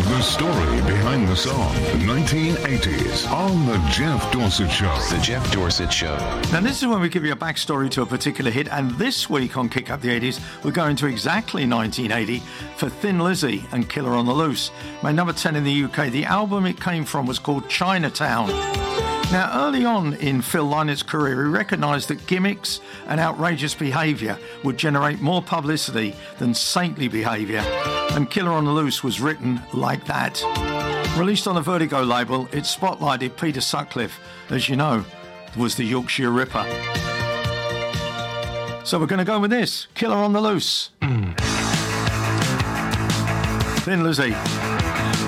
The story behind the song, 1980s, on The Jeff Dorsett Show. The Jeff Dorsett Show. Now, this is when we give you a backstory to a particular hit, and this week on Kick Up the 80s, we're going to exactly 1980 for Thin Lizzy and Killer on the Loose. Made number 10 in the UK. The album it came from was called Chinatown. Now, early on in Phil Lynott's career, he recognised that gimmicks and outrageous behaviour would generate more publicity than saintly behaviour, and Killer on the Loose was written like that. Released on the Vertigo label, it spotlighted Peter Sutcliffe, as you know, was the Yorkshire Ripper. So we're going to go with this, Killer on the Loose. Thin Lizzy.